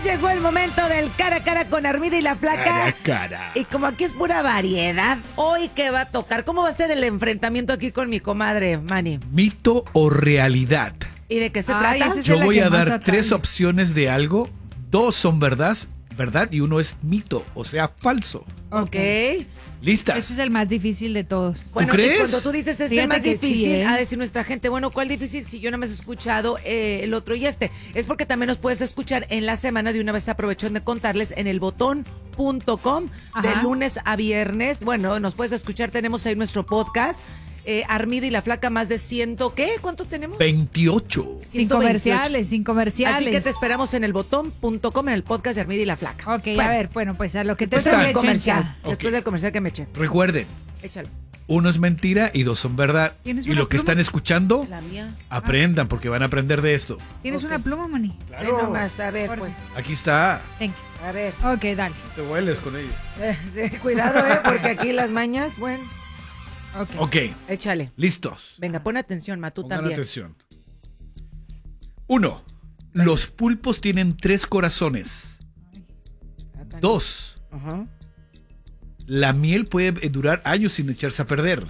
Llegó el momento del cara a cara con Armida y la Flaca. Cara a cara. Y como aquí es pura variedad, hoy ¿qué va a tocar? ¿Cómo va a ser el enfrentamiento aquí con mi comadre, Manny? ¿Mito o realidad? ¿Y de qué se Ay, trata? ese es Yo la voy que a más dar atañe. 3 opciones de algo. 2 son verdad y uno es mito, o sea, falso. Ok. ¿Listas? Ese es el más difícil de todos. Bueno, crees? y cuando tú dices es el Fíjate más que sí, difícil, ¿eh? a decir nuestra gente, bueno, ¿cuál difícil? Si yo no me he escuchado el otro y este. Es porque también nos puedes escuchar en la semana. De una vez aprovecho de contarles en elbotón.com de Ajá. lunes a viernes. Bueno, nos puedes escuchar, tenemos ahí nuestro podcast. Armida y la Flaca, más de 100, ¿qué? ¿Cuánto tenemos? 28. Sin 128. comerciales, sin comerciales. Así que te esperamos en elbotón.com en el podcast de Armida y la Flaca. Ok, a ver, bueno, pues a lo que te Después toque, del comercial. Chencha. Después Ok. del comercial que me eché. Recuerden, Échalo. 1 es mentira y 2 son verdad. ¿Tienes Y una lo que pluma? están escuchando, La mía. aprendan porque van a aprender de esto. ¿Tienes Ok. una pluma, Mani? Ven nomás, a ver, Porfa. pues. Aquí está. Thank you. A ver. Ok, dale. Te hueles con ella. Sí, cuidado, porque aquí las mañas, bueno. Ok. Ok, Échale. listos. Venga, pon atención, Ma, tú Pongan también. atención. 1. Los pulpos tienen 3 corazones. 2. Ajá. La miel puede durar años sin echarse a perder.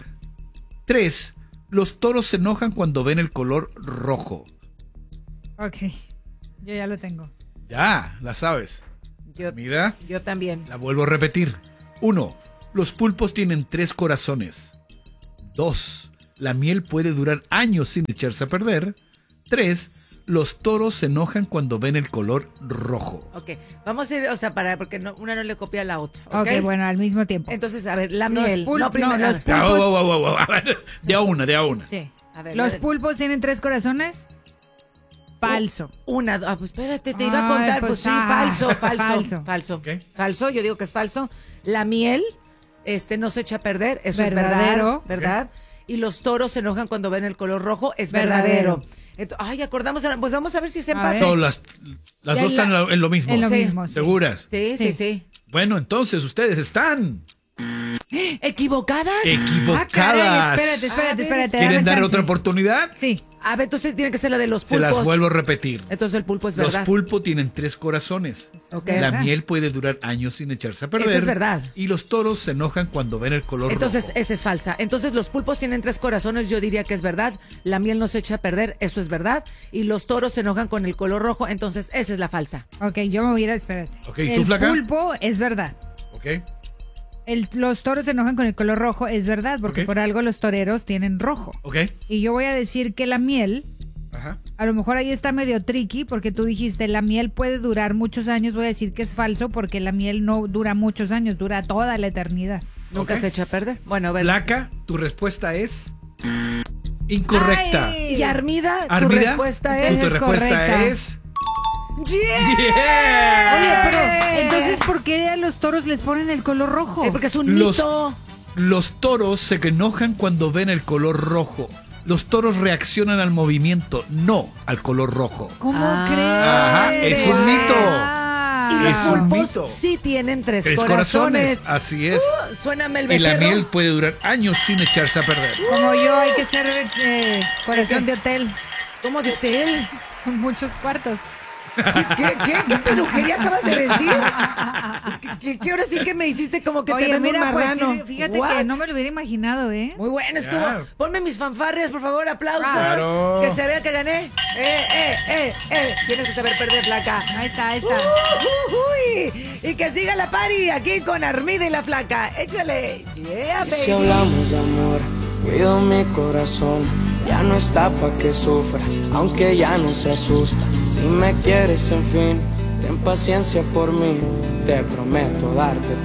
3. Los toros se enojan cuando ven el color rojo. Ok. Yo ya lo tengo. Ya, la sabes. Yo, Mira, yo también. la vuelvo a repetir. 1. Los pulpos tienen 3 corazones. 2. La miel puede durar años sin echarse a perder. 3. Los toros se enojan cuando ven el color rojo. Ok, vamos a ir, o sea, porque una no le copia a la otra. Ok, bueno, al mismo tiempo. Entonces, a ver, la Los miel. pul- No, primero. no, los a ver. pul- Ah, Pulpos. wow. A ver, de a una. Sí. A ver, Los la- pulpos tienen 3 corazones. Falso. Una, pues espérate, te iba a Ay, contar. pues, Pues sí, falso. falso. Ok. Falso, yo digo que es falso. La miel, no se echa a perder, eso Verdadero. es verdad. Y los toros se enojan cuando ven el color rojo, es Verdadero. verdadero. Ay, acordamos, pues vamos a ver si es A empate. ver. No, las Ya dos están en lo mismo. En lo Sí. mismo, sí. ¿Seguras? Sí. Bueno, entonces ustedes están ¿Equivocadas? Ah, caray, equivocadas. espérate. ¿Quieren dame dar chance. otra oportunidad? Sí. A ver, entonces tiene que ser la de los Se pulpos. las vuelvo a repetir. Entonces el pulpo es Los verdad. pulpos tienen 3 corazones. Ok. La ¿Verdad? miel puede durar años sin echarse a perder. Esa es verdad. Y los toros se enojan cuando ven el color Entonces, rojo. esa es falsa. Entonces, los pulpos tienen 3 corazones, yo diría que es verdad. La miel no se echa a perder, eso es verdad. Y los toros se enojan con el color rojo, entonces esa es la falsa. Ok, yo me voy a ir a... Espérate. Ok, ¿y tú, El Flaca? pulpo es verdad. ¿Ok? Los toros se enojan con el color rojo es verdad, porque Ok. por algo los toreros tienen rojo. ¿Ok? Y yo voy a decir que la miel, Ajá. a lo mejor ahí está medio tricky, porque tú dijiste la miel puede durar muchos años. Voy a decir que es falso, porque la miel no dura muchos años, dura toda la eternidad. Nunca Ok. se echa a perder. Bueno, a ver. Flaca, tu respuesta es incorrecta. Ay. Y Armida, tu Armida, respuesta Esa tu es... es respuesta correcta. es... ¡Yeah! ¡Yeah! Oye, pero entonces, ¿por qué a los toros les ponen el color rojo? Porque es un Los- mito. Los toros se enojan cuando ven el color rojo. Los toros reaccionan al movimiento, no al color rojo. ¿Cómo Ah. crees? Ajá, es un mito. Y Ah. los Es un pulpos mito. sí tienen 3 3 corazones. corazones, así es. Suéname el Y la becerro. miel puede durar años sin echarse a perder. Como yo, hay que ser corazón de hotel, ¿Cómo de hotel? con muchos cuartos. ¿Qué peluquería acabas de decir? ¿Qué ahora sí que me hiciste como que te Oye, vendo un mira, pues marrano? fíjate What? que no me lo hubiera imaginado, ¿eh? Muy bueno estuvo. Ya. Ponme mis fanfarrias, por favor, aplausos. Claro. Que se vea que gané. Tienes que saber perder, Flaca. Ahí está. Uy. Y que siga la party aquí con Armida y la Flaca. Échale. Yeah, Y si baby. hablamos de amor, cuido mi corazón. Ya no está pa' que sufra, aunque ya no se asusta. Si me quieres, en fin, ten paciencia por mí. Te prometo darte